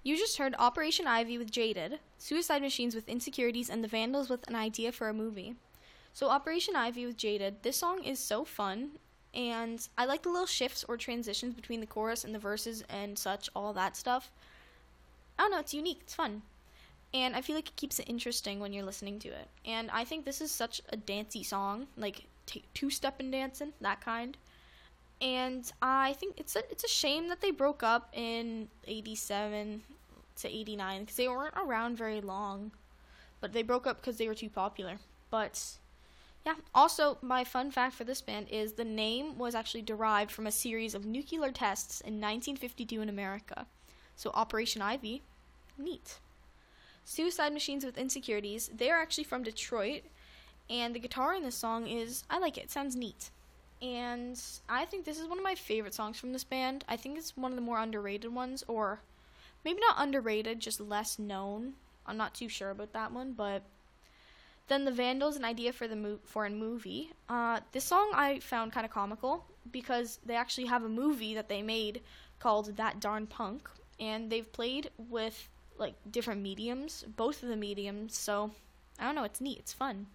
You just heard Operation Ivy with Jaded, Suicide Machines with Insecurities, and The Vandals with An Idea for a Movie. So Operation Ivy with Jaded, this song is so fun, and I like the little shifts or transitions between the chorus and the verses and such, all that stuff. I don't know, it's unique, it's fun. And I feel like it keeps it interesting when you're listening to it. And I think this is such a dancey song, like two-stepping dancing, that kind. And I think it's a shame that they broke up in 87 to 89 because they weren't around very long. But they broke up because they were too popular. But yeah, also my fun fact for this band is the name was actually derived from a series of nuclear tests in 1952 in America. So Operation Ivy, neat. Suicide Machines with Insecurities, they are actually from Detroit. And the guitar in this song I like it sounds neat. And I think this is one of my favorite songs from this band. I think it's one of the more underrated ones, or maybe not underrated, just less known. I'm not too sure about that one, but then The Vandals, An Idea for a Movie. This song I found kind of comical because they actually have a movie that they made called That Darn Punk, and they've played with like different mediums, both of the mediums, so I don't know, it's neat, it's fun.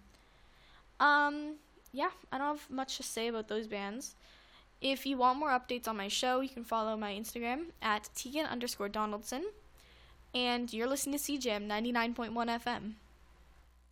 Yeah, I don't have much to say about those bands. If you want more updates on my show, you can follow my Instagram at Tegan_Donaldson. And you're listening to CJAM 99.1 FM.